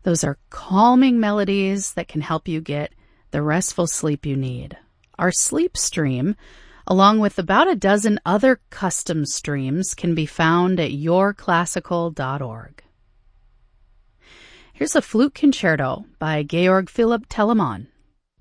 Those are calming melodies that can help you get the restful sleep you need. Our sleep stream, along with about a dozen other custom streams, can be found at yourclassical.org. Here's a flute concerto by Georg Philipp Telemann.